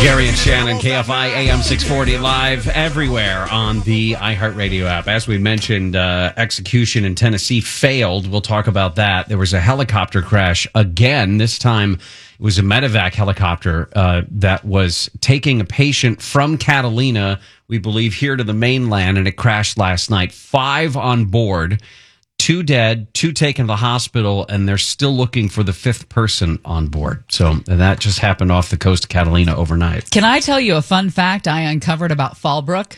Gary and Shannon, KFI AM 640 live everywhere on the iHeartRadio app. As we mentioned, execution in Tennessee failed. We'll talk about that. There was a helicopter crash again. This time it was a medevac helicopter that was taking a patient from Catalina, we believe, here to the mainland, and it crashed last night. 5 on board. 2 dead, 2 taken to the hospital, and they're still looking for the 5th person on board. So that just happened off the coast of Catalina overnight. Can I tell you a fun fact I uncovered about Fallbrook?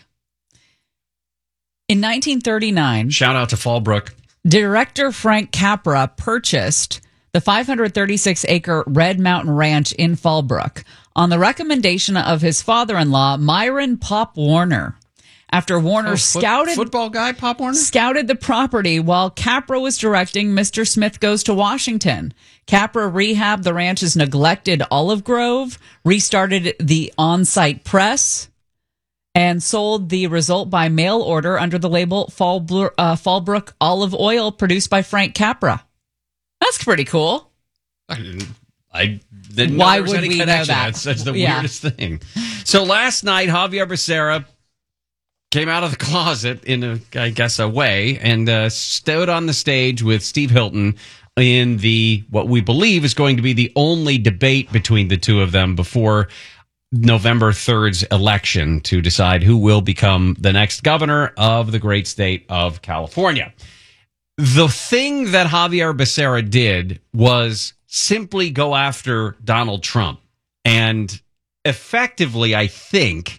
In 1939... Shout out to Fallbrook. Director Frank Capra purchased the 536-acre Red Mountain Ranch in Fallbrook on the recommendation of his father-in-law, Myron Pop Warner. After Warner football guy Pop Warner scouted the property while Capra was directing Mr. Smith Goes to Washington. Capra rehabbed the ranch's neglected olive grove, restarted the on-site press, and sold the result by mail order under the label Fallbrook Olive Oil, produced by Frank Capra. That's pretty cool. I didn't know Why there was would any we know connection. that? That's the weirdest thing. So last night, Javier Becerra came out of the closet in a way, and stood on the stage with Steve Hilton in what we believe is going to be the only debate between the two of them before November 3rd's election to decide who will become the next governor of the great state of California. The thing that Javier Becerra did was simply go after Donald Trump. And effectively, I think,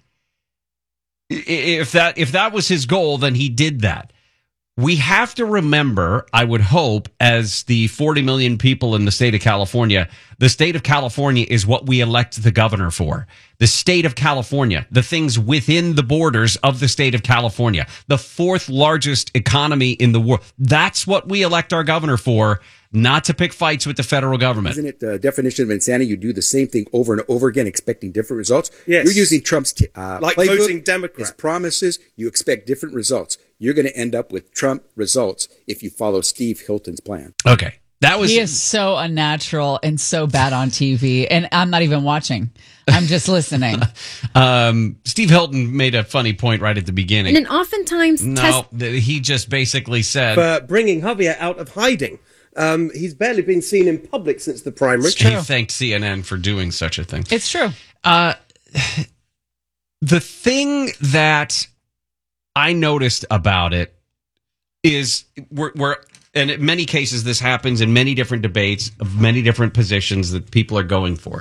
if that was his goal, then he did that. We have to remember, I would hope, as the 40 million people in the state of California, the state of California is what we elect the governor for. The state of California, the things within the borders of the state of California, the 4th largest economy in the world. That's what we elect our governor for, not to pick fights with the federal government. Isn't it the definition of insanity? You do the same thing over and over again, expecting different results. Yes. You're using Trump's like playbook, voting Democrat. his promises. You expect different results. You're going to end up with Trump results if you follow Steve Hilton's plan. Okay. He is so unnatural and so bad on TV, and I'm not even watching. I'm just listening. Steve Hilton made a funny point right at the beginning. And then oftentimes... he just basically said... For bringing Javier out of hiding. He's barely been seen in public since the primary. He thanked CNN for doing such a thing. It's true. The thing that I noticed about it is and in many cases this happens in many different debates of many different positions that people are going for.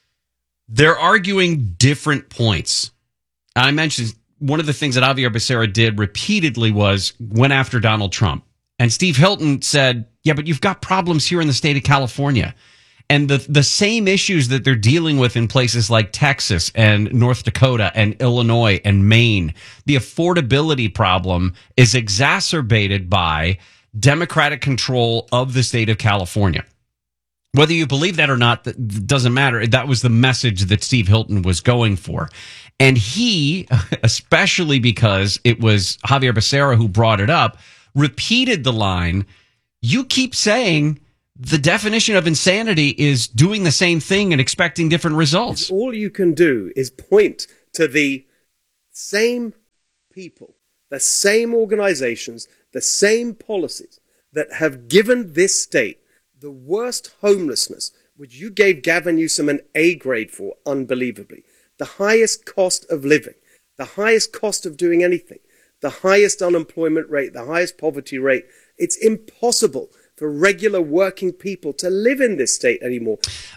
They're arguing different points. I mentioned one of the things that Javier Becerra did repeatedly was went after Donald Trump. And Steve Hilton said, yeah, but you've got problems here in the state of California. And the same issues that they're dealing with in places like Texas and North Dakota and Illinois and Maine, the affordability problem is exacerbated by Democratic control of the state of California. Whether you believe that or not, that doesn't matter. That was the message that Steve Hilton was going for. And he, especially because it was Javier Becerra who brought it up, repeated the line, you keep saying the definition of insanity is doing the same thing and expecting different results. All you can do is point to the same people, the same organizations, the same policies that have given this state the worst homelessness, which you gave Gavin Newsom an A grade for, unbelievably, the highest cost of living, the highest cost of doing anything, the highest unemployment rate, the highest poverty rate. It's impossible for regular working people to live in this state anymore.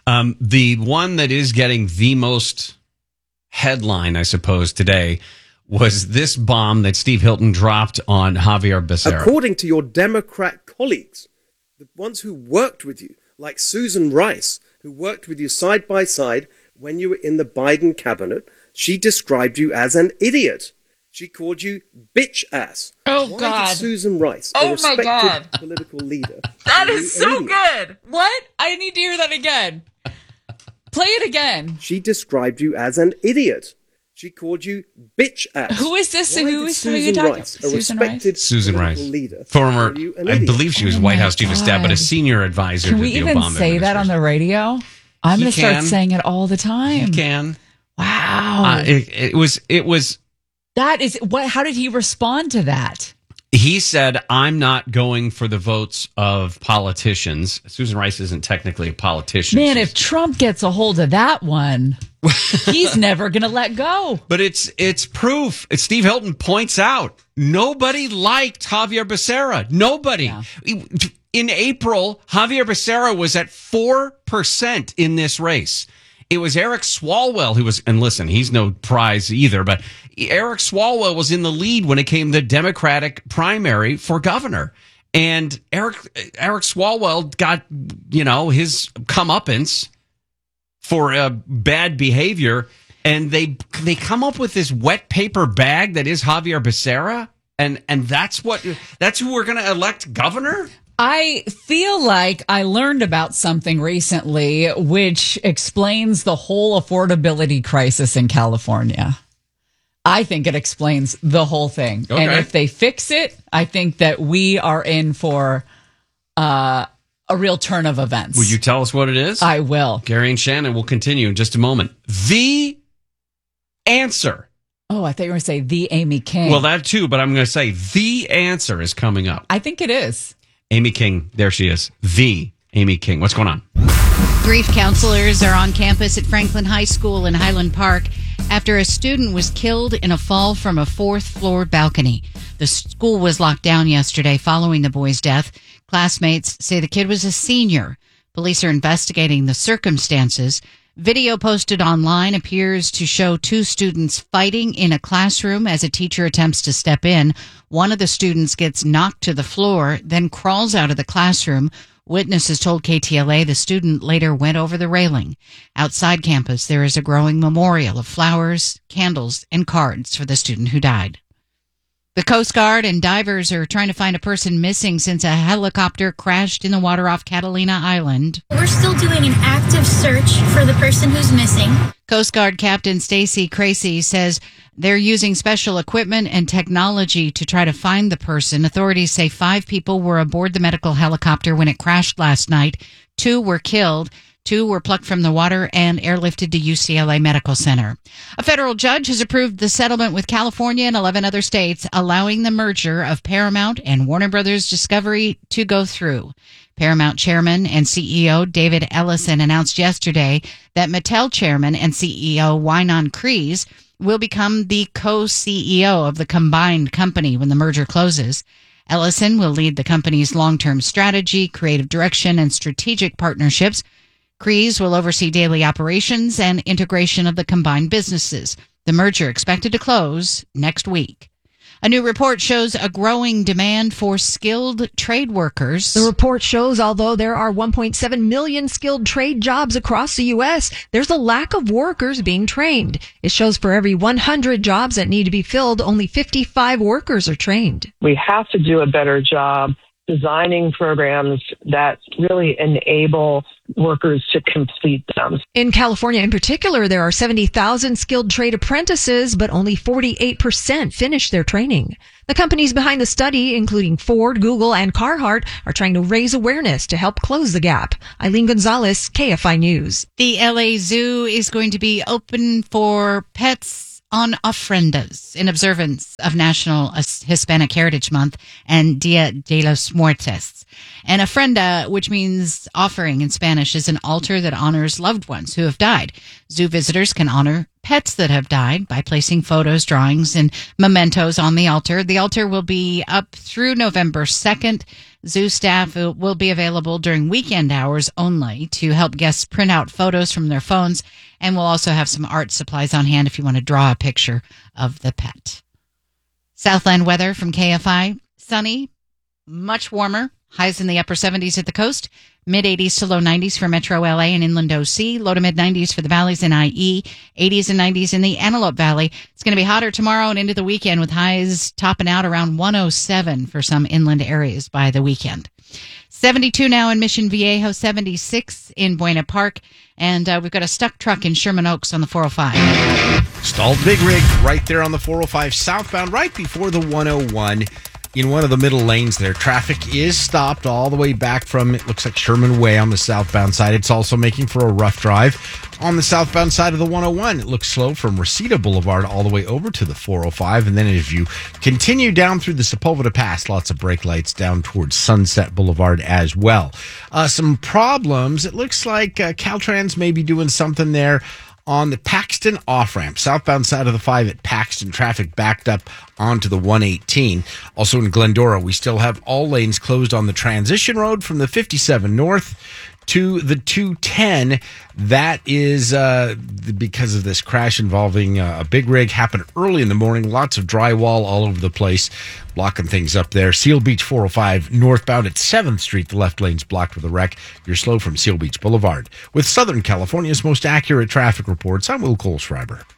The one that is getting the most headline, I suppose, today was this bomb that Steve Hilton dropped on Javier Becerra. According to your Democrat colleagues, the ones who worked with you, like Susan Rice, who worked with you side by side when you were in the Biden cabinet, she described you as an idiot. She called you bitch ass. Oh, Why God. did Susan Rice, a Oh, my respected God. political leader, That call is you so an idiot? good. What? I need to hear that again. Play it again. She described you as an idiot. She called you bitch ass. Who is this? Why Who did is Susan talking- Rice, a Susan Rice? respected Susan political Rice, leader, former, call you an I idiot? believe she was Oh White my House chief of staff, but a God. senior advisor Can to we the even Obama say that on administration. the radio? I'm You going to start can. saying it all the time. You can. Wow. It was. That is what. How did he respond to that? He said, "I'm not going for the votes of politicians." Susan Rice isn't technically a politician. Man, if Trump gets a hold of that one, he's never going to let go. But it's proof. Steve Hilton points out nobody liked Javier Becerra. Nobody. Yeah. In April, Javier Becerra was at 4% in this race. It was Eric Swalwell who was, and listen, he's no prize either, but Eric Swalwell was in the lead when it came to the Democratic primary for governor. And Eric Swalwell got, his comeuppance for bad behavior. And they come up with this wet paper bag that is Javier Becerra. And that's who we're going to elect governor? I feel like I learned about something recently which explains the whole affordability crisis in California. I think it explains the whole thing. Okay. And if they fix it, I think that we are in for a real turn of events. Will you tell us what it is? I will. Gary and Shannon will continue in just a moment. The answer. Oh, I thought you were going to say the Amy King. Well, that too, but I'm going to say the answer is coming up. I think it is. Amy King, there she is. The Amy King. What's going on? Grief counselors are on campus at Franklin High School in Highland Park after a student was killed in a fall from a 4th-floor balcony. The school was locked down yesterday following the boy's death. Classmates say the kid was a senior. Police are investigating the circumstances. Video posted online appears to show 2 students fighting in a classroom as a teacher attempts to step in. One of the students gets knocked to the floor, then crawls out of the classroom. Witnesses told KTLA the student later went over the railing. Outside campus, there is a growing memorial of flowers, candles, and cards for the student who died. The Coast Guard and divers are trying to find a person missing since a helicopter crashed in the water off Catalina Island. We're still doing an active search for the person who's missing. Coast Guard Captain Stacy Cracy says they're using special equipment and technology to try to find the person. Authorities say 5 people were aboard the medical helicopter when it crashed last night. 2 were killed. 2 were plucked from the water and airlifted to UCLA Medical Center. A federal judge has approved the settlement with California and 11 other states, allowing the merger of Paramount and Warner Brothers Discovery to go through. Paramount Chairman and CEO David Ellison announced yesterday that Mattel Chairman and CEO Ynon Kreiz will become the co-CEO of the combined company when the merger closes. Ellison will lead the company's long-term strategy, creative direction, and strategic partnerships. Kreiz will oversee daily operations and integration of the combined businesses. The merger expected to close next week. A new report shows a growing demand for skilled trade workers. The report shows although there are 1.7 million skilled trade jobs across the U.S., there's a lack of workers being trained. It shows for every 100 jobs that need to be filled, only 55 workers are trained. We have to do a better job designing programs that really enable workers to complete them. In California in particular, there are 70,000 skilled trade apprentices, but only 48% finish their training. The companies behind the study, including Ford, Google, and Carhartt, are trying to raise awareness to help close the gap. Eileen Gonzalez, KFI News. The LA Zoo is going to be open for pets on ofrendas in observance of National Hispanic Heritage Month and Dia de los Muertos. An ofrenda, which means offering in Spanish, is an altar that honors loved ones who have died. Zoo visitors can honor pets that have died by placing photos, drawings, and mementos on the altar. The altar will be up through November 2nd. Zoo staff will be available during weekend hours only to help guests print out photos from their phones, and we'll also have some art supplies on hand if you want to draw a picture of the pet. Southland weather from KFI. Sunny, much warmer. Highs in the upper 70s at the coast. Mid-80s to low 90s for Metro LA and Inland OC. Low to mid-90s for the valleys in IE. 80s and 90s in the Antelope Valley. It's going to be hotter tomorrow and into the weekend with highs topping out around 107 for some inland areas by the weekend. 72 now in Mission Viejo, 76 in Buena Park. And we've got a stuck truck in Sherman Oaks on the 405. Stalled big rig right there on the 405 southbound, right before the 101. In one of the middle lanes there, traffic is stopped all the way back from, it looks like Sherman Way on the southbound side. It's also making for a rough drive on the southbound side of the 101. It looks slow from Reseda Boulevard all the way over to the 405. And then as you continue down through the Sepulveda Pass, lots of brake lights down towards Sunset Boulevard as well. Some problems. It looks like Caltrans may be doing something there on the Paxton off-ramp, southbound side of the 5 at Paxton, traffic backed up onto the 118. Also in Glendora, we still have all lanes closed on the transition road from the 57 north to the 210. That is because of this crash involving a big rig happened early in the morning. Lots of drywall all over the place, blocking things up there. Seal Beach 405 northbound at 7th Street. The left lane's blocked with a wreck. You're slow from Seal Beach Boulevard. With Southern California's most accurate traffic reports, I'm Will Cole Schreiber.